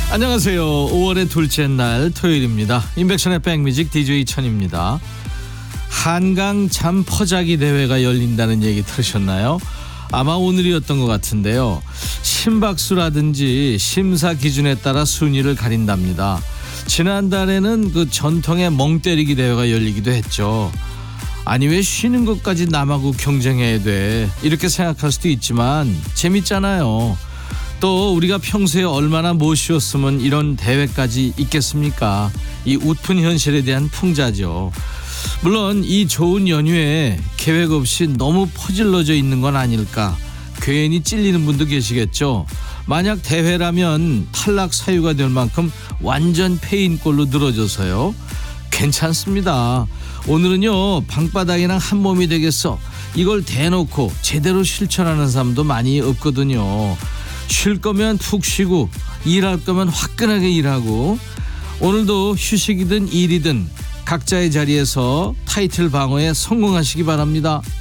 안녕하세요. 5월의 둘째 날 토요일입니다. 인백션의 백뮤직 DJ 천입니다. 한강 잠 퍼자기 대회가 열린다는 얘기 들으셨나요? 아마 오늘이었던 것 같은데요. 심박수라든지 심사 기준에 따라 순위를 가린답니다. 지난달에는 그 전통의 멍 때리기 대회가 열리기도 했죠. 아니 왜 쉬는 것까지 남하고 경쟁해야 돼, 이렇게 생각할 수도 있지만 재밌잖아요. 또 우리가 평소에 얼마나 못 쉬었으면 이런 대회까지 있겠습니까? 이 웃픈 현실에 대한 풍자죠. 물론 이 좋은 연휴에 계획 없이 너무 퍼질러져 있는 건 아닐까, 괜히 찔리는 분도 계시겠죠. 만약 대회라면 탈락 사유가 될 만큼 완전 패인꼴로 늘어져서요. 괜찮습니다. 오늘은요, 방바닥이랑 한 몸이 되겠어, 이걸 대놓고 제대로 실천하는 사람도 많이 없거든요. 쉴 거면 푹 쉬고 일할 거면 화끈하게 일하고, 오늘도 휴식이든 일이든 각자의 자리에서 타이틀 방어에 성공하시기 바랍니다.